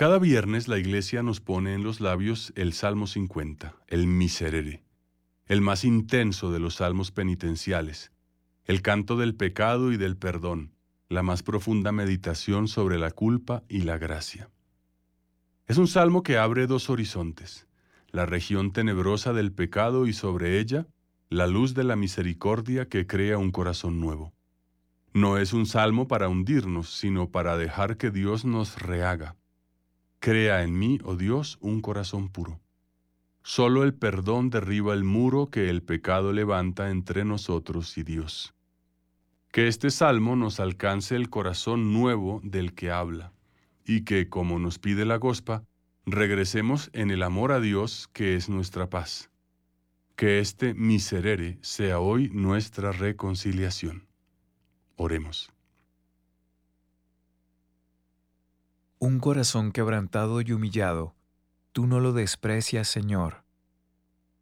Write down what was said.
Cada viernes la Iglesia nos pone en los labios el Salmo 50, el Miserere, el más intenso de los salmos penitenciales, el canto del pecado y del perdón, la más profunda meditación sobre la culpa y la gracia. Es un salmo que abre dos horizontes, la región tenebrosa del pecado y sobre ella, la luz de la misericordia que crea un corazón nuevo. No es un salmo para hundirnos, sino para dejar que Dios nos rehaga. Crea en mí, oh Dios, un corazón puro. Solo el perdón derriba el muro que el pecado levanta entre nosotros y Dios. Que este salmo nos alcance el corazón nuevo del que habla, y que, como nos pide la Gospa, regresemos en el amor a Dios que es nuestra paz. Que este miserere sea hoy nuestra reconciliación. Oremos. Un corazón quebrantado y humillado, tú no lo desprecias, Señor.